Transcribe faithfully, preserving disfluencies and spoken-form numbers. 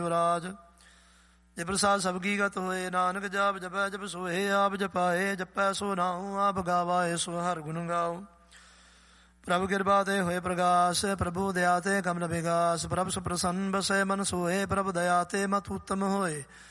ਰਾਜ। ਜੇ ਪ੍ਰਸਾਦ ਸਭ ਕੀ ਗਤ ਹੋਏ, ਨਾਨਕ ਜਾਪ ਜਪੈ ਜਪ ਸੋਏ, ਆਪ ਜਪਾਏ ਜਪੈ ਸੋ ਨਾਉ, ਆਪ ਗਾਵਾਏ ਸੋ ਹਰ ਗੁਣ ਗਾਉ। ਪ੍ਰਭੁ ਕਿਰਪਾ ਤੇ ਹੋਏ ਪ੍ਰਗਾਸ, ਪ੍ਰਭੂ ਦਇਆ ਤੇ ਕਮਲ ਵਿਗਾਸ, ਪ੍ਰਭ ਸੁ ਪ੍ਰਸੰਨ ਬਸੈ ਮਨ ਸੋਏ, ਪ੍ਰਭ ਦਇਆ ਤੇ ਮਤ ਉੱਤਮ ਹੋਏ।